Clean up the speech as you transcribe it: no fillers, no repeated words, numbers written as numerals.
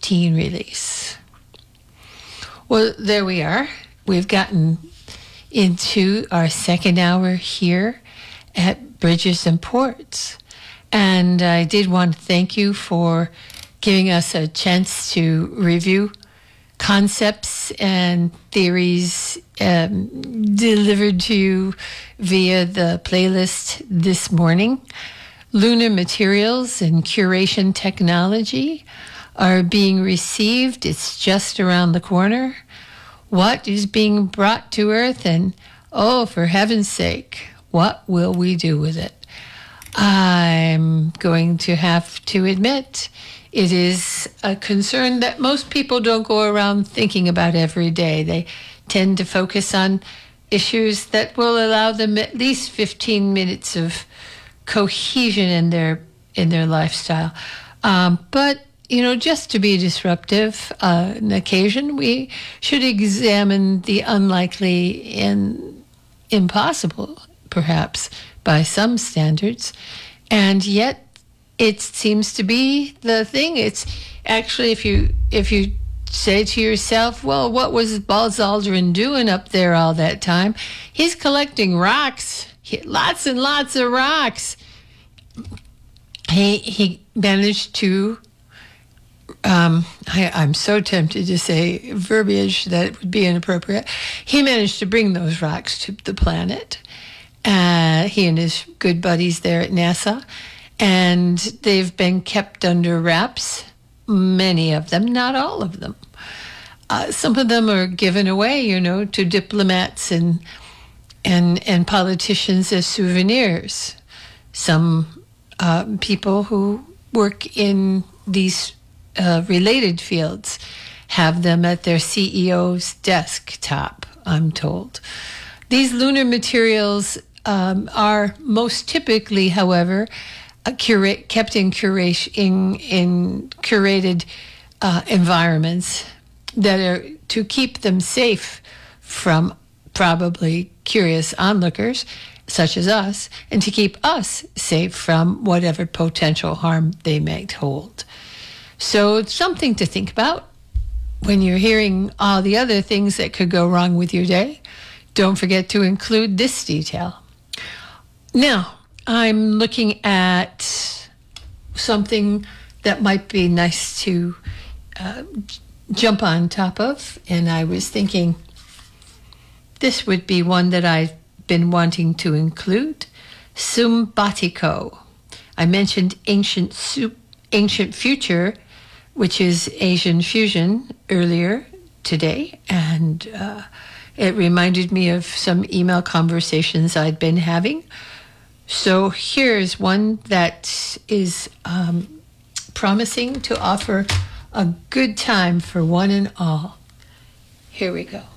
16 release. Well, there we are. We've gotten into our second hour here at Bridges and Ports. And I did want to thank you for giving us a chance to review concepts and theories delivered to you via the playlist this morning. Lunar materials and curation technology are being received. It's just around the corner. What is being brought to Earth? And, oh, for heaven's sake, what will we do with it? I'm going to have to admit it is a concern that most people don't go around thinking about every day. They tend to focus on issues that will allow them at least 15 minutes of cohesion in their lifestyle. But, you know, just to be disruptive on occasion, we should examine the unlikely and impossible, perhaps, by some standards. And yet it seems to be the thing. It's actually, if you say to yourself, well, what was Buzz Aldrin doing up there all that time? He's collecting rocks, lots and lots of rocks. He managed to, I'm so tempted to say verbiage that would be inappropriate. He managed to bring those rocks to the planet. He and his good buddies there at NASA. And they've been kept under wraps, many of them, not all of them. Some of them are given away, you know, to diplomats and politicians as souvenirs. Some people who work in these related fields have them at their CEO's desktop, I'm told. These lunar materials are most typically, however, kept in curated environments that are to keep them safe from probably curious onlookers such as us, and to keep us safe from whatever potential harm they may hold. So it's something to think about when you're hearing all the other things that could go wrong with your day. Don't forget to include this detail. Now, I'm looking at something that might be nice to jump on top of, and I was thinking this would be one that I've been wanting to include, Symbatico. I mentioned Ancient Future, which is Asian fusion, earlier today, and it reminded me of some email conversations I'd been having. So here's one that is promising to offer a good time for one and all. Here we go.